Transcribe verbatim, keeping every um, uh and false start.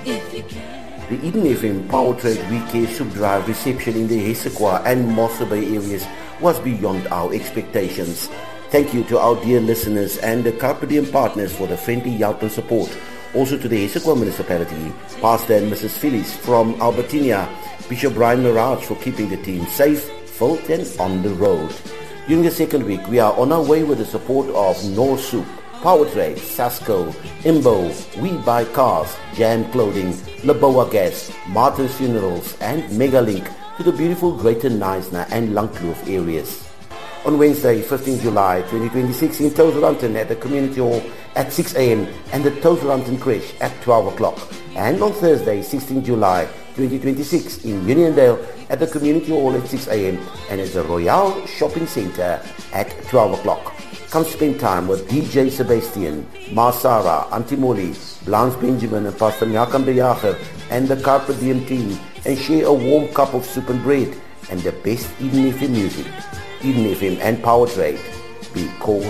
The Eden F M Power Trade Weekend Soup Drive reception in the Hessequa and Mossel Bay areas was beyond our expectations. Thank you to our dear listeners and the Carpe Diem partners for the friendly help and support. Also to the Hessequa municipality, Pastor and Missus Phyllis from Albertina, Bishop Brian Mirage for keeping the team safe, filled and on the road. During the second week, we are on our way with the support of North Soup, Power Trade, Sasco, Imbo, We Buy Cars, Jam Clothing, Laboa Gas, Martin's Funerals and Megalink to the beautiful Greater Knysna and Langkloof areas. On Wednesday, fifteenth July twenty twenty-six in Toselanten at the Community Hall at six a.m. and the Toselanten Creche at twelve o'clock. And on Thursday, sixteenth July twenty twenty-six in Uniondale at the Community Hall at six a.m. and at the Royale Shopping Centre at twelve o'clock. Come spend time with D J Sebastian, Marsara, Antimoli, Blanche Benjamin and Pastor Malcolm de Jager and the Carpe Diem team and share a warm cup of soup and bread and the best Eden F M music. Eden F M and Power Trade, because